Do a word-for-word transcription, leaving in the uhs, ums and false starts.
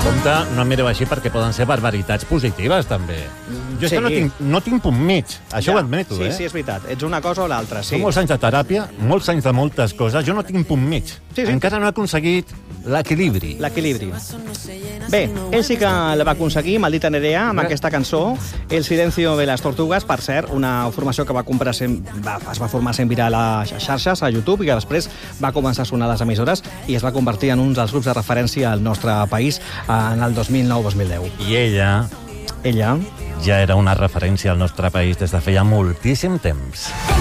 Compte, no em mireu així perquè poden ser barbaritats positives, també. Jo és Sí. que no tinc, no tinc punt mig. Això Ja. ho admeto, sí, eh? Sí, és veritat. Ets una cosa o l'altra, sí. Són molts anys de teràpia, molts anys de moltes coses. Jo no tinc punt mig. Sí, sí. Encara no he aconseguit l'equilibri. L'equilibri. Bé, ell sí que la va aconseguir, Maldita Nerea, amb Bé. aquesta cançó, El silencio de les tortugues, per cert, una formació que va comprar sent, va, es va formar sent viral a xarxes, a YouTube, i que després va començar a sonar a les emissores i es va convertir en un dels grups de referència al nostre país en el dos mil nou dos mil deu. I ella Ella... ja era una referència al nostre país des de feia moltíssim temps.